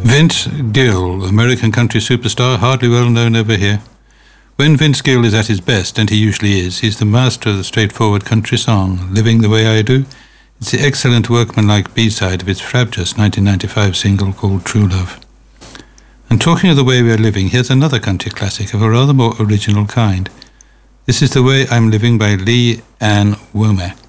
Vince Gill, American country superstar, hardly well known over here. When Vince Gill is at his best, and he usually is, he's the master of the straightforward country song, Living the Way I Do. It's the excellent workmanlike B-side of his frabjous 1995 single called True Love. And talking of the way we are living, here's another country classic of a rather more original kind. This is The Way I'm Living by Lee Ann Womack.